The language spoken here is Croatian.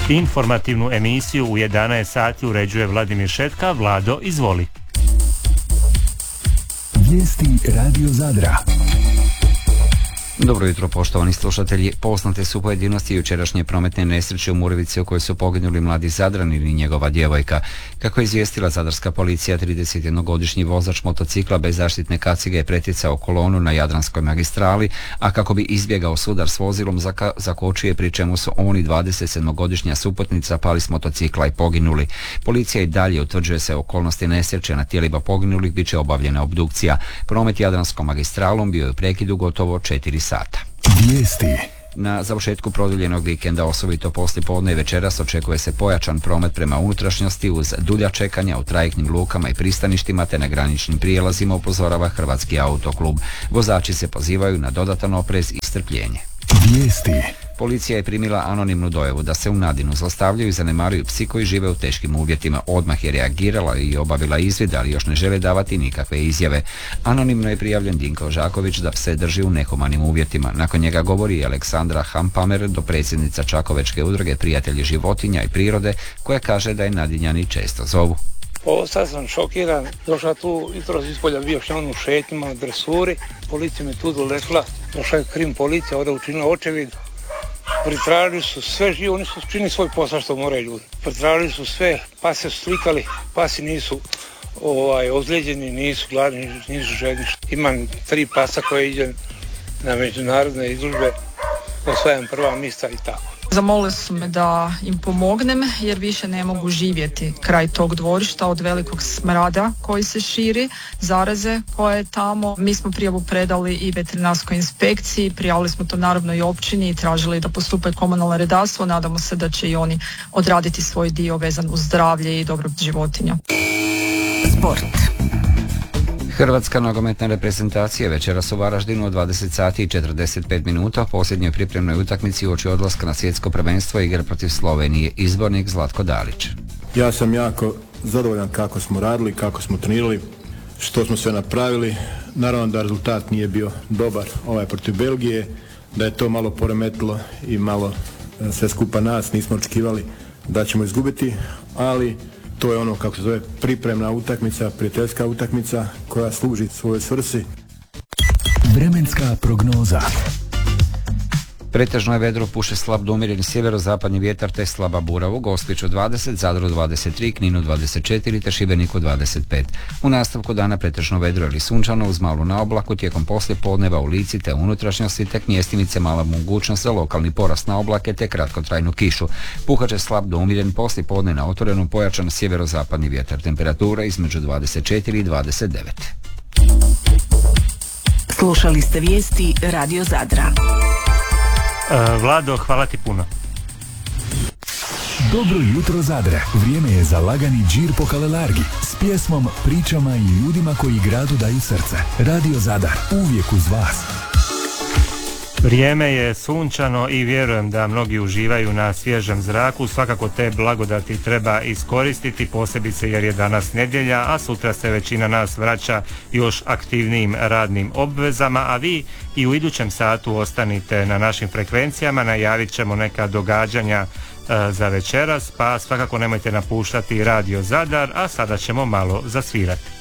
Informativnu emisiju u 11 sati uređuje Vladimir Šetka. Vlado, izvoli. Vijesti Radio Zadra. Dobro jutro, poštovani slušatelji. Poznate su pojedinosti jučerašnje prometne nesreće u Murvici u kojoj su poginuli mladi Zadranin i njegova djevojka. Kako je izvijestila zadarska policija, 31-godišnji vozač motocikla bez zaštitne kacige je pretjecao kolonu na Jadranskoj magistrali, a kako bi izbjegao sudar s vozilom zakočio je, pri čemu su on i 27-godišnja suputnica pali s motocikla i poginuli. Policija i dalje utvrđuje se okolnosti nesreće, na tijelima poginulih bit će obavljena obdukcija. Promet Jadranskom magistralom bio je u prekidu gotovo 4 sata. Vijesti. Na završetku produljenog vikenda, osobito poslijepodne i večeras, očekuje se pojačan promet prema unutrašnjosti uz dulja čekanja u trajektnim lukama i pristaništima te na graničnim prijelazima, upozorava Hrvatski autoklub. Vozači se pozivaju na dodatan oprez i strpljenje. Vijesti. Policija je primila anonimnu dojavu da se u Nadinu zlostavljaju i zanemaruju psi koji žive u teškim uvjetima. Odmah je reagirala i obavila izvid, ali još ne žele davati nikakve izjave. Anonimno je prijavljen Dinko Žaković da pse drži u nehumanim uvjetima. Nakon njega govori Aleksandra Hampamer, dopredsjednica Čakovečke udruge Prijatelji životinja i prirode, koja kaže da je Nadinjani često zovu. Sad sam šokiran, došla tu jutros ispolja, bio sam u šetnjima na dresuri, policija me tu doletla, došla je krim policija, ovdje učinila očevid, pritražili su sve živo, oni su činili svoj posao što moraju ljudi. Pritražili su sve, pase su slikali, pasi nisu ozlijeđeni, nisu gladni, nisu žedni. Imam 3 pasa koje idem na međunarodne izložbe, osvajam prva mjesta i tako. Zamolili su me da im pomognem jer više ne mogu živjeti kraj tog dvorišta od velikog smrada koji se širi, zaraze koja je tamo. Mi smo prijavu predali i veterinarskoj inspekciji, prijavili smo to naravno i općini i tražili da postupe komunalno redarstvo. Nadamo se da će i oni odraditi svoj dio vezan uz zdravlje i dobrobit životinja. Sport. Hrvatska nogometna reprezentacija večeras u Varaždinu od 20 sati i 45 minuta u posljednjoj pripremnoj utakmici uoči odlaska na svjetsko prvenstvo igra protiv Slovenije. Izbornik Zlatko Dalić. Ja sam jako zadovoljan kako smo radili, kako smo trenirali, što smo sve napravili. Naravno da rezultat nije bio dobar protiv Belgije, da je to malo poremetilo i malo sve skupa nas, nismo očekivali da ćemo izgubiti, ali to je ono, kako se zove, pripremna utakmica, prijateljska utakmica koja služi svojoj svrsi. Vremenska prognoza. Pretežno je vedro, puše slab do umjeren sjeverozapadni vjetar te slaba bura. U Gospiću 20, Zadru 23, Kninu 24 te Šibeniku 25. U nastavku dana pretežno vedro ili sunčano uz malu naoblaku, tijekom poslijepodneva u Lici te unutrašnjosti tek mjestimice mala mogućnost za lokalni porast na oblake te kratkotrajnu kišu. Puhat će slab do umjeren poslijepodne na otvorenom pojačan sjeverozapadni vjetar. Temperatura između 24 i 29. Slušali ste vijesti Radio Zadra. Vlado, hvala ti puno. Dobro jutro Zadre. Vrijeme je za lagani džir po Kalelargi s pjesmom, pričama i ljudima koji gradu daju srce. Radio Zadar, uvijek uz vas. Vrijeme je sunčano i vjerujem da mnogi uživaju na svježem zraku. Svakako te blagodati treba iskoristiti, posebice jer je danas nedjelja, a sutra se većina nas vraća još aktivnijim radnim obvezama, a vi i u idućem satu ostanite na našim frekvencijama, najavit ćemo neka događanja za večeras, pa svakako nemojte napuštati Radio Zadar, a sada ćemo malo zasvirati.